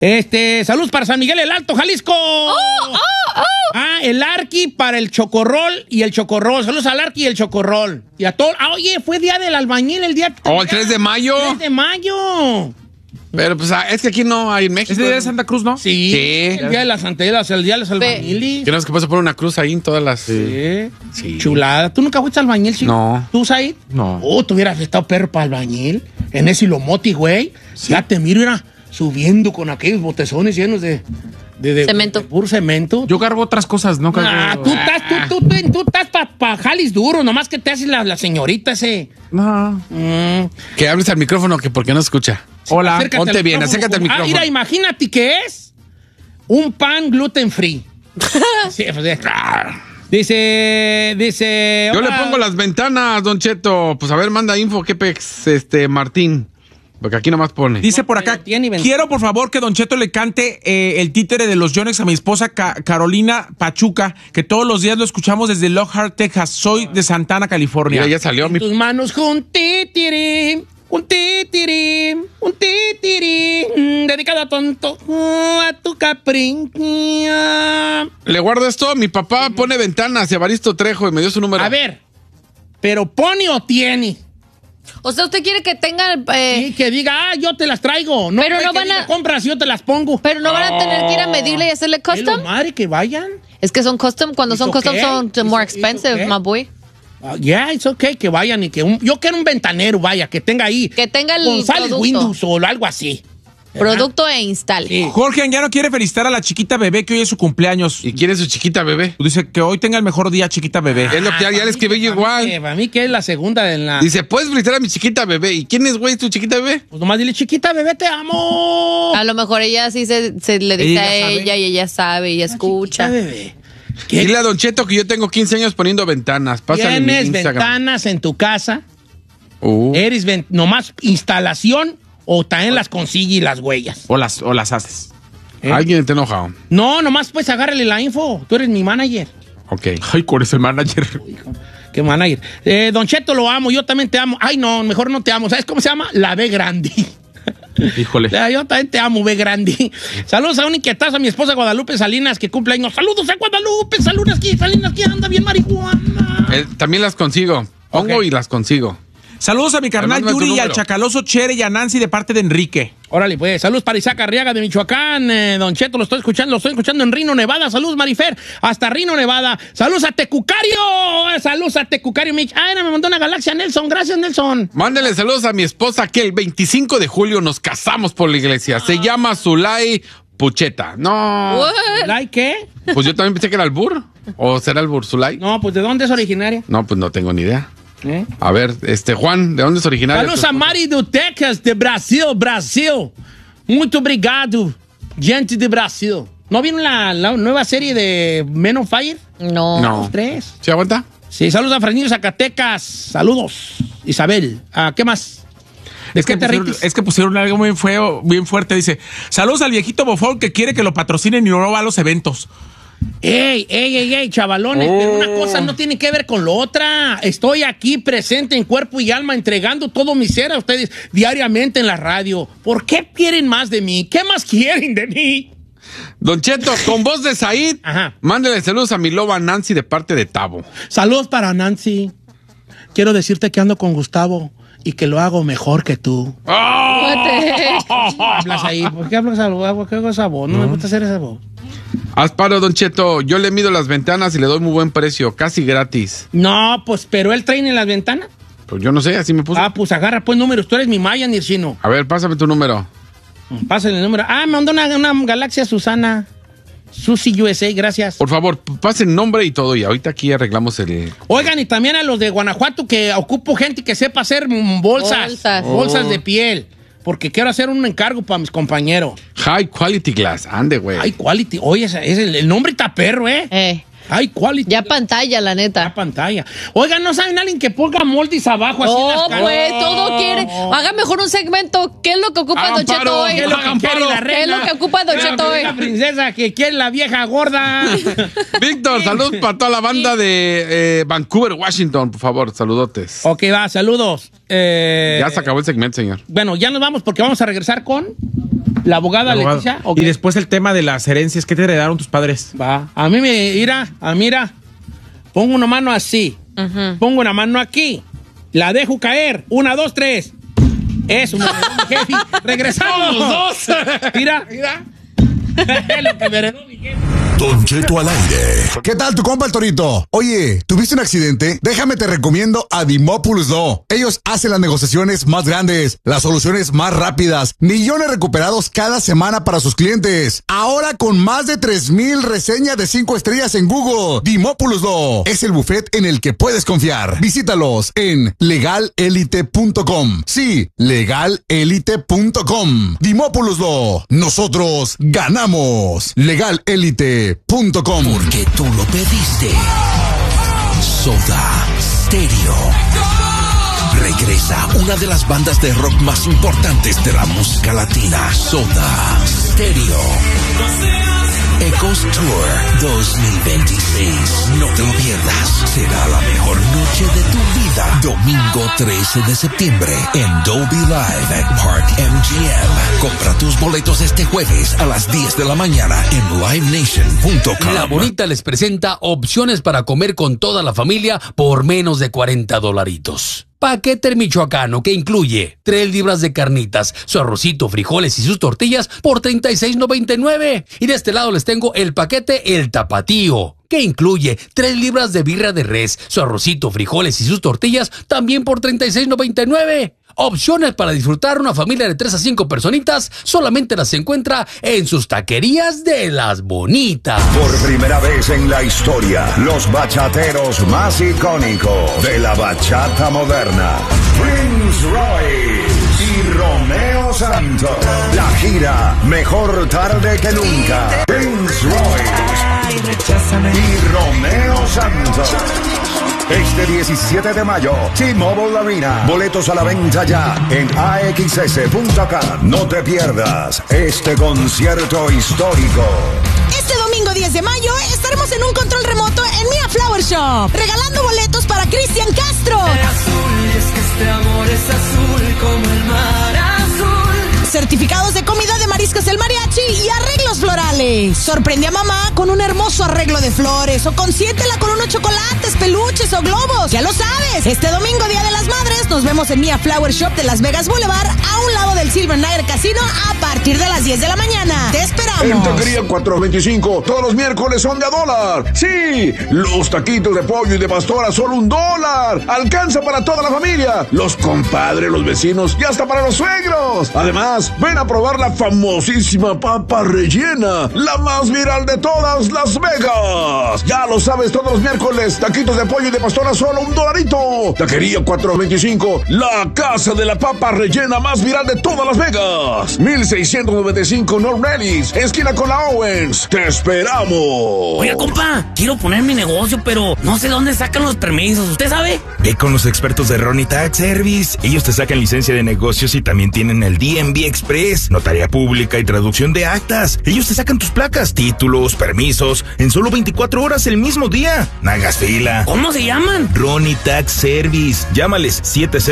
Saludos para San Miguel el Alto, Jalisco. El Arqui para el Chocorrol y el Chocorrol. Saludos al Arqui y el Chocorrol. Y a todo. Oye, fue día del albañil el día. El 3 de mayo. 3 de mayo. Pero pues es que aquí no hay en México. ¿Es el día de Santa Cruz, no? Sí. El día de las santeras, el día de los albañiles. Que no es que pasa por una cruz ahí en todas las. Sí. Chulada. ¿Tú nunca fuiste albañil, chico? No. ¿Tú, Said? No. Tú hubieras estado perro para albañil. En ese Ilomoti, güey. Sí. Ya te miro, era subiendo con aquellos botezones llenos de cemento. De puro cemento. Yo cargo otras cosas, ¿no? Tú estás pa' jalis duro, nomás que te haces la señorita ese. No. Que hables al micrófono, que porque no escucha. Hola. Ponte bien, acércate al micrófono. Mira, imagínate que es un pan gluten free. Sí, pues, dice. Yo le pongo las ventanas, Don Cheto. Pues a ver, manda info, qué pex, Martín. Porque aquí nomás pone. Dice por acá, quiero por favor que Don Cheto le cante el títere de los Yonex a mi esposa Carolina Pachuca, que todos los días lo escuchamos desde Lockhart, Texas. Soy de Santana, California. Mira, ya salió. Tus manos un titiri, dedicado a tonto, a tu capriña. Le guardo esto, mi papá pone ventanas, Evaristo Trejo, y me dio su número. A ver, pero pone o tiene. O sea, usted quiere que tengan... Sí, que diga, yo te las traigo. No, pero no van a... compras, yo te las pongo. Pero no van a tener que ir a medirle y hacerle custom. Madre, que vayan. Es que son custom, cuando son custom son more expensive, my boy. It's okay, que vayan y que yo quiero un ventanero, vaya, que tenga ahí. Que tenga el González producto. Windows o algo así. Producto e instale. Sí. Jorge Anguiano quiere felicitar a la chiquita bebé que hoy es su cumpleaños. ¿Y quién es su chiquita bebé? Dice que hoy tenga el mejor día, chiquita bebé. Es lo que ya le escribí yo igual. Para mí que es la segunda de la... Dice, ¿puedes felicitar a mi chiquita bebé? ¿Y quién es, güey, tu chiquita bebé? Pues nomás dile, chiquita bebé, te amo. A lo mejor ella sí se le dice a ella y ella sabe y escucha. Chiquita bebé. Dile a Don Cheto que yo tengo 15 años poniendo ventanas. Pásale mi ¿Tienes Instagram. ventanas en tu casa? ¿Eres nomás instalación o también las consigue y las huellas? O las haces. Alguien te enojado. No, nomás pues agárrale la info. Tú eres mi manager. Ok. Ay, ¿cuál es el manager? ¿Qué manager? Don Cheto, lo amo, yo también te amo. Ay, no, mejor no te amo. ¿Sabes cómo se llama? La B grande. Híjole. Yo también te amo, B grande. Saludos a un inquietazo, a mi esposa Guadalupe Salinas, que cumple años. Saludos a Guadalupe Salinas, que anda bien marihuana. También las consigo. Pongo y las consigo. Saludos a mi carnal Yuri y al chacaloso Chere y a Nancy de parte de Enrique. Órale, pues. Saludos para Isaac Arriaga de Michoacán. Don Cheto, lo estoy escuchando en Reno, Nevada. Saludos, Marifer, hasta Reno, Nevada. Saludos a Tecucario. Saludos a Tecucario, Mich. Me mandó una galaxia, Nelson. Gracias, Nelson. Mándale saludos a mi esposa, que el 25 de julio nos casamos por la iglesia. Se llama Zulay Pucheta. No. ¿Zulay qué? Pues yo también pensé que era albur. ¿O será albur, Zulay? No, pues ¿de dónde es originaria? No, pues no tengo ni idea. A ver, Juan, ¿de dónde es originario? Saludos a Mari do Texas, de Brasil. Muito obrigado, gente de Brasil. ¿No vieron la nueva serie de Men on Fire? No. Los tres. ¿Sí aguanta? Sí, saludos a Fresnillo, Zacatecas. Saludos, Isabel. ¿Qué más? Es que pusieron algo muy feo, bien fuerte. Dice, saludos al viejito bofón que quiere que lo patrocinen y no va a los eventos. ¡Ey, chavalones! Pero una cosa no tiene que ver con la otra. Estoy aquí presente en cuerpo y alma, entregando todo mi ser a ustedes diariamente en la radio. ¿Por qué quieren más de mí? ¿Qué más quieren de mí? Don Cheto, con voz de Said, mándale saludos a mi loba Nancy de parte de Tavo. Saludos para Nancy. Quiero decirte que ando con Gustavo y que lo hago mejor que tú. Hablas ahí. ¿Por qué hablas esa voz? No me gusta hacer esa voz. Asparo, Don Cheto, yo le mido las ventanas y le doy muy buen precio, casi gratis. No, pues, pero él trae en las ventanas. Pues yo no sé, así me puso. Pues agarra pues números, tú eres mi Maya ni el chino. A ver, pásame tu número. Pásale el número. Me mandó una galaxia Susana. Susi USA, gracias. Por favor, pasen nombre y todo y ahorita aquí arreglamos el... Oigan, y también a los de Guanajuato que ocupo gente que sepa hacer bolsas de piel. Porque quiero hacer un encargo para mis compañeros. High Quality Glass, ande, güey. High Quality. Oye, el nombre está perro, High Quality. Ya pantalla, la neta. Ya pantalla. Oigan, ¿no saben alguien que ponga moldes abajo así en las caras? Pues, todo quiere. Haga mejor un segmento. ¿Qué es lo que ocupa Don Cheto hoy? ¿Qué es lo que quiere la reina? ¿Qué es lo que ocupa Don Cheto hoy? La princesa que quiere la vieja gorda. Víctor, saludos para toda la banda de Vancouver, Washington, por favor, saludotes. Ok, va, saludos. Ya se acabó el segmento, señor. Bueno, ya nos vamos porque vamos a regresar con... La abogada Leticia. Okay. Y después el tema de las herencias. ¿Qué te heredaron tus padres? Va. A mí mira. Pongo una mano así. Pongo una mano aquí. La dejo caer. 1, 2, 3. Eso, mi jefe. Regresamos los dos. Mira. Es lo que me heredó mi jefe. Don Cheto al aire. ¿Qué tal tu compa el Torito? Oye, ¿tuviste un accidente? Déjame te recomiendo a Dimopoulos Law. Ellos hacen las negociaciones más grandes, las soluciones más rápidas, millones recuperados cada semana para sus clientes. Ahora con más de 3,000 reseñas de 5 estrellas en Google. Dimopoulos Law es el buffet en el que puedes confiar. Visítalos en legalelite.com. Sí, legalelite.com. Dimopoulos Law. Nosotros ganamos. Legalelite.com. Porque tú lo pediste. Soda Stereo. Regresa una de las bandas de rock más importantes de la música latina. Soda Stereo. Ecos Tour 2026. No te lo pierdas. Será la mejor noche de tu vida. Domingo 13 de septiembre en Dolby Live at Park MGM. Compra tus boletos este jueves a las 10 de la mañana en livenation.com. La Bonita les presenta opciones para comer con toda la familia por menos de $40. Paquete michoacano que incluye 3 libras de carnitas, su arrocito, frijoles y sus tortillas por $36.99. Y de este lado les tengo el paquete El Tapatío, que incluye 3 libras de birria de res, su arrocito, frijoles y sus tortillas también por $36.99. Opciones para disfrutar una familia de 3 a 5 personitas solamente las encuentra en sus taquerías de Las Bonitas. Por primera vez en la historia, los bachateros más icónicos de la bachata moderna, Prince Royce y Romeo Santos. La gira Mejor Tarde que Nunca. Prince Royce y Romeo Santos. Este 17 de mayo, T-Mobile Arena. Boletos a la venta ya en AXS.com. No te pierdas este concierto histórico. Este domingo 10 de mayo estaremos en un control remoto en Mia Flower Shop, regalando boletos para Cristian Castro. Azul, es que este amor es azul como el mar azul. Certificados de comida de Mariscos El Mariachi y arreglos florales. Sorprende a mamá con un hermoso arreglo de flores o consiéntela con unos chocolates, peluches o globos. Ya lo sabes, este domingo, Día de las Madres, nos vemos en Mia Flower Shop de Las Vegas Boulevard, a un lado del Silver Night Casino, a partir de las 10 de la mañana. ¡Te esperamos! En Taquería 425, todos los miércoles son de $1. Sí, los taquitos de pollo y de pastor a solo $1. Alcanza para toda la familia, los compadres, los vecinos y hasta para los suegros. Además, ven a probar la famosísima papa rellena, la más viral de todas Las Vegas. Ya lo sabes, todos los miércoles, taquitos de pollo y de pastor a solo $1. Taquería 425, la casa de la papa rellena más viral de todas Las Vegas. 1695 North Nellis, esquina con la Owens. ¡Te esperamos! Oiga, compa, quiero poner mi negocio, pero no sé dónde sacan los permisos. ¿Usted sabe? Ve con los expertos de Ronnie Tax Service. Ellos te sacan licencia de negocios y también tienen el DMV Express, notaría pública y traducción de actas. Ellos te sacan tus placas, títulos, permisos, en solo 24 horas el mismo día. No hagas fila. ¿Cómo se llaman? Ronnie Tax Service. Llámales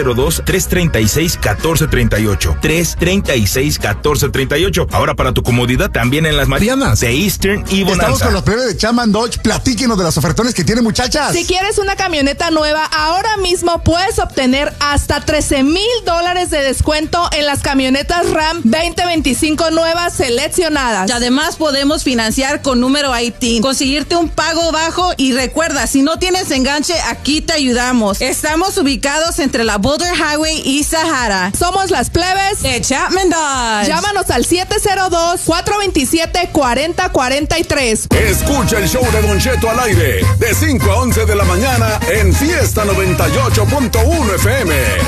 702-336-1438. 336-1438. Ahora para tu comodidad también en las Marianas de Eastern y Bonanza. Estamos con los plebes de Chapman Dodge. Platíquenos de las ofertones que tienen, muchachas. Si quieres una camioneta nueva, ahora mismo puedes obtener hasta $13,000 de descuento en las camionetas RAM 2025 nuevas seleccionadas. Y además podemos financiar con número ITIN, conseguirte un pago bajo, y recuerda, si no tienes enganche, aquí te ayudamos. Estamos ubicados entre la Boulder Highway y Sahara. Somos las plebes de Chapman Dodge. Llámanos al 702-427-4043. Escucha el show de Don Cheto al aire de 5 a 11 de la mañana en Fiesta 98.1 FM.